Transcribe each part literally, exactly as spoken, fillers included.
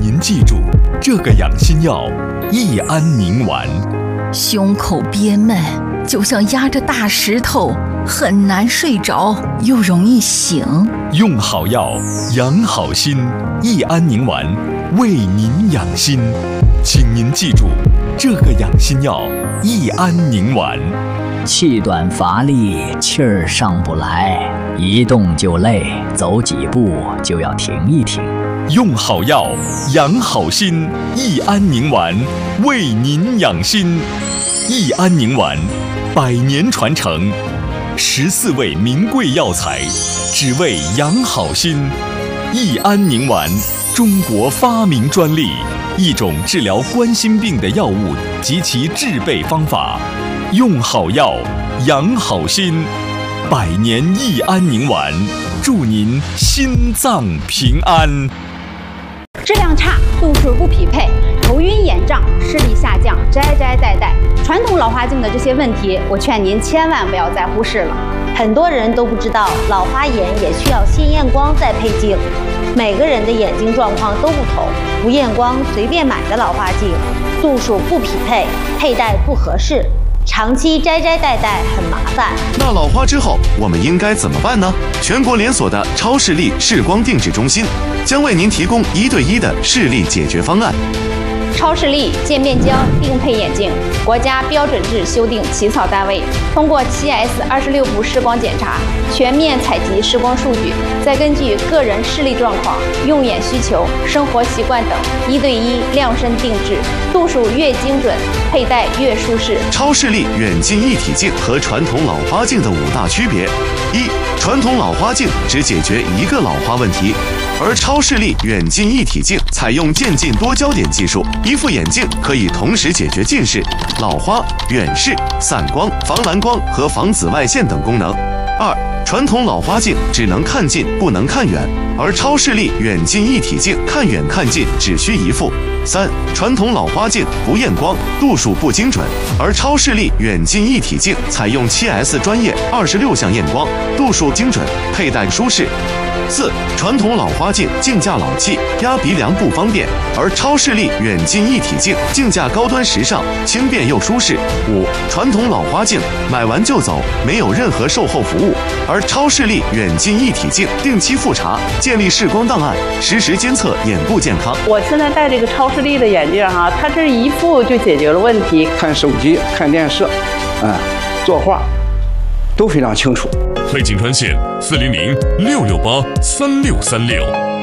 您记住，这个养心药益安宁丸。 胸口憋闷，就像压着大石头，很难睡着，又容易醒。 用好药，养好心，益安宁丸为您养心。请您记住，这个养心药益安宁丸。 气短乏力，气儿上不来，一动就累，走几步就要停一停。 用好药，养好心，益安宁丸为您养心。益安宁丸，百年传承，十四味名贵药材，只为养好心。益安宁丸，中国发明专利，一种治疗冠心病的药物及其制备方法。用好药，养好心，百年益安宁丸，祝您心脏平安。 质量差，度数不匹配，头晕眼胀，视力下降，摘摘带带，传统老花镜的这些问题，我劝您千万不要再忽视了。 很多人都不知道，老花眼也需要先验光再配镜。每个人的眼睛状况都不同，不验光随便买的老花镜，度数不匹配，佩戴不合适，长期摘摘带带很麻烦。 那老花之后我们应该怎么办呢？全国连锁的超视力视光定制中心将为您提供一对一的视力解决方案。 超视力渐变焦定配眼镜，国家标准制修订起草单位，通过 七 S 二十六步视光检查，全面采集视光数据，再根据个人视力状况、用眼需求、生活习惯等，一对一量身定制，度数越精准，佩戴越舒适。 超视力远近一体镜和传统老花镜的五大区别：一、传统老花镜只解决一个老花问题，而超视力远近一体镜采用渐近多焦点技术，一副眼镜可以同时解决近视、老花、远视、散光、防蓝光和防紫外线等功能。二、传统老花镜只能看近不能看远，而超视力远近一体镜看远看近只需一副。三、传统老花镜不验光，度数不精准，而超视力远近一体镜采用 七 S 专业二十六项验光，度数精准，佩戴舒适。四、传统老花镜镜架老气，压鼻梁不方便，而超视力远近一体镜镜架高端时尚，轻便又舒适。五、传统老花镜买完就走，没有任何售后服务，而超视力远近一体镜定期复查，建立视光档案，实时监测眼部健康。 我现在戴这个超视力的眼镜哈，它这一副就解决了问题， 看手机、看电视，啊、嗯，作画都非常清楚。 汇景专线四零零六六八三六三六。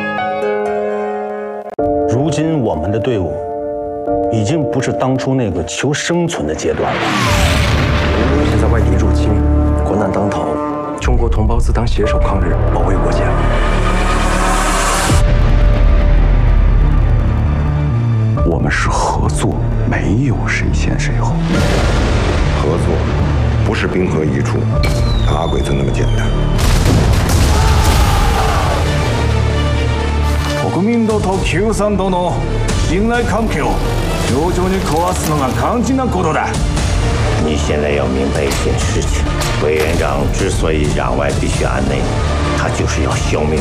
如今我们的队伍已经不是当初那个求生存的阶段了。 现在外敌入侵，国难当头，中国同胞自当携手抗日，保卫国家。 我们是合作，没有谁先谁后。 合作不是兵合一处，打鬼子那么简单。 国民党と共産党の信頼関係を徐々に壊すのが肝心なことだ。 你现在要明白一件事情，委员长之所以攘外必须安内，他就是要消灭